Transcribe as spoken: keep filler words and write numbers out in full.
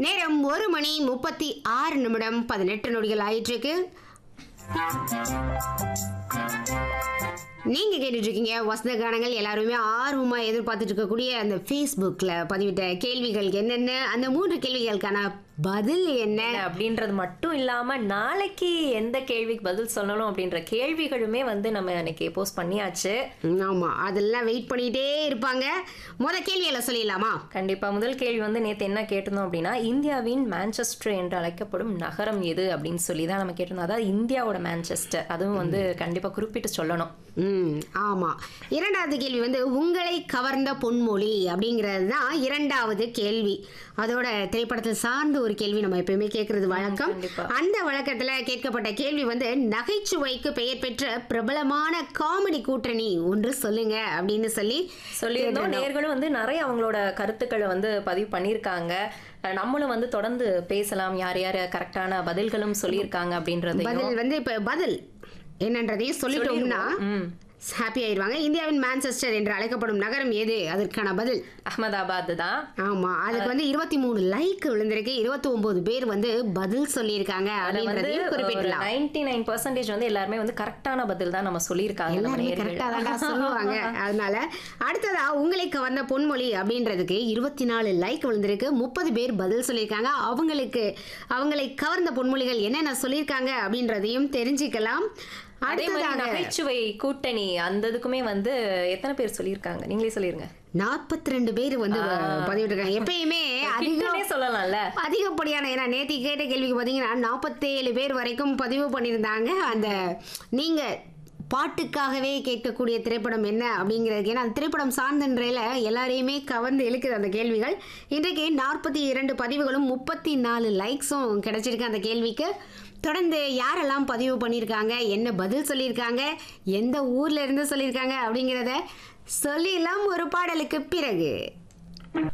நேரம் ஒரு மணி முப்பத்தி ஆறு நிமிடம் பதினெட்டு நொடிகள் ஆயிட்டிருக்கு. நீங்க கேட்டுட்டு இருக்கீங்க வசந்த கானங்கள். எல்லாருமே ஆர்வமா எதிர்பார்த்துட்டு இருக்கக்கூடிய அந்த ஃபேஸ்புக்ல பதிவிட்ட கேள்விகளுக்கு என்னென்ன, அந்த மூன்று கேள்விகளுக்கான பதில் என்ன அப்படின்றது மட்டும் இல்லாம நாளைக்கு எந்த கேள்விக்கு பதில் சொல்லணும் அப்படின்ற கேள்விகளுமே வந்து நம்ம அன்னைக்கு போஸ்ட் பண்ணியாச்சு. ஆமா, அதெல்லாம் வெயிட் பண்ணிட்டே இருப்பாங்க. முத கேள்விகளை சொல்லிடலாமா? கண்டிப்பா. முதல் கேள்வி வந்து நேத்து என்ன கேட்டிருந்தோம் அப்படின்னா, இந்தியாவின் மான்செஸ்டர் என்று அழைக்கப்படும் நகரம் எது அப்படின்னு சொல்லி தான் நம்ம கேட்டிருந்தோம். அதாவது இந்தியாவோட மான்செஸ்டர், அதுவும் வந்து கண்டிப்பா குறிப்பிட்டு சொல்லணும். ம் ஆமா. இரண்டாவது கேள்வி வந்து உங்களை கவர்ந்த பொன்மொழி அப்படிங்கிறது தான் இரண்டாவது கேள்வி. அதோட திரைப்படத்தில் சார்ந்த ஒரு கேள்வி நம்ம எப்பயுமே கேட்கறது வழக்கம். அந்த வழக்கத்துல கேட்கப்பட்ட கேள்வி வந்து நகைச்சுவைக்கு பெயர் பெற்ற பிரபலமான காமெடி கூட்டணி ஒன்று சொல்லுங்க அப்படின்னு சொல்லி சொல்லியிருந்தோம். நேர்களும் வந்து நிறைய அவங்களோட கருத்துக்களை வந்து பதிவு பண்ணியிருக்காங்க. நம்மளும் வந்து தொடர்ந்து பேசலாம். யார் யார் கரெக்டான பதில்களும் சொல்லியிருக்காங்க அப்படின்றது. பதில் வந்து இப்ப பதில் என்னன்றதையும் சொல்லிட்டோம்னா ஹாப்பி ஆயிடுவாங்க. இந்தியாவின் மான்செஸ்டர் என்று அழைக்கப்படும் நகரம் எது? அதற்கான பதில் அகமதாபாத் தான். ஆமா, அதுக்கு வந்து இருபத்தி மூணு லைக் விழுந்திருக்கு. இருபத்தி ஒன்பது பேர் வந்து பதில் சொல்லியிருக்காங்க. நைன்டி நைன் பர்சன்டேஜ் வந்து எல்லாருமே வந்து கரெக்டான பதில் தான் நம்ம சொல்லியிருக்காங்க. எல்லாருமே கரெக்டா தான் சொல்லுவாங்க. அதனால அடுத்ததா உங்களை கவர்ந்த பொன்மொழி அப்படின்றதுக்கு இருபத்தி நாலு லைக் விழுந்திருக்கு. முப்பது பேர் பதில் சொல்லியிருக்காங்க. அவங்களுக்கு அவங்களை கவர்ந்த பொன்மொழிகள் என்னென்ன சொல்லியிருக்காங்க அப்படின்றதையும் தெரிஞ்சுக்கலாம். அதே மாதிரி நகைச்சுவை கூட்டணி அந்த இதுக்குமே வந்து எத்தனை பேர் சொல்லியிருக்காங்க? நீங்களே சொல்லிருங்க. நாற்பத்தி ரெண்டு பேர் வந்து பதிவிட்டிருக்காங்க. எப்பயுமே அதிகமே சொல்லலாம்ல, அதிகப்படியான. ஏன்னா நேற்று கேட்ட கேள்விக்கு பார்த்தீங்கன்னா நாற்பத்தேழு பேர் வரைக்கும் பதிவு பண்ணியிருந்தாங்க. அந்த நீங்க பாட்டுக்காகவே கேட்கக்கூடிய திரைப்படம் என்ன அப்படிங்கிறதுக்கு, ஏன்னா அந்த திரைப்படம் சார்ந்தன்றையில் எல்லாரையுமே கவர்ந்து இழுக்குது அந்த கேள்விகள். இன்றைக்கு நாற்பத்தி இரண்டு பதிவுகளும் முப்பத்தி நாலு லைக்ஸும் கிடைச்சிருக்கு அந்த கேள்விக்கு. தொடர்ந்து யாரெல்லாம் பதிவு பண்ணியிருக்காங்க, என்ன பதில் சொல்லியிருக்காங்க, எந்த ஊர்ல இருந்து சொல்லியிருக்காங்க அப்படிங்கிறத சொல்லிடலாம் ஒரு பாடலுக்கு பிறகு.